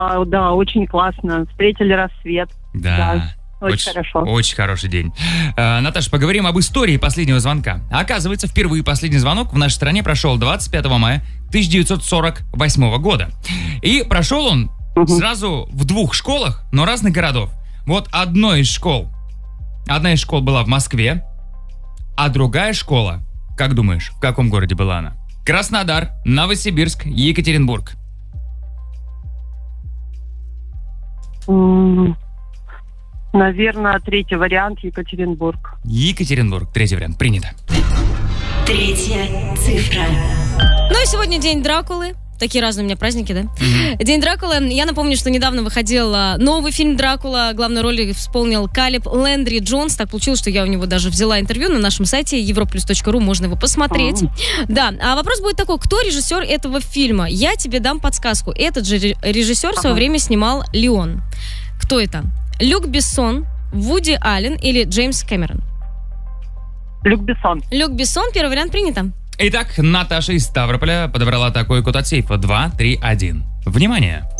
Да, очень классно. Встретили рассвет. Да. Очень хорошо. Очень хороший день. Наташа, поговорим об истории последнего звонка. Оказывается, впервые последний звонок в нашей стране прошел 25 мая 1948 года. И прошел он сразу в 2 школах, но разных городов. Вот одна из школ была в Москве, а другая школа, как думаешь, в каком городе была она? Краснодар, Новосибирск, Екатеринбург. Наверное, третий вариант Екатеринбург. Екатеринбург, третий вариант, принято. Третья цифра. Ну и сегодня день Дракулы. Такие разные у меня праздники, да? День Дракулы. Я напомню, что недавно выходил новый фильм «Дракула». Главную роль исполнил Калеб Лендри Джонс. Так получилось, что я у него даже взяла интервью на нашем сайте europlus.ru. Можно его посмотреть. Да, а вопрос будет такой. Кто режиссер этого фильма? Я тебе дам подсказку. Этот же режиссер в свое время снимал «Леон». Кто это? Люк Бессон, Вуди Аллен или Джеймс Кэмерон? Люк Бессон. Люк Бессон, первый вариант принято. Итак, Наташа из Ставрополя подобрала такой код от сейфа 231. Внимание!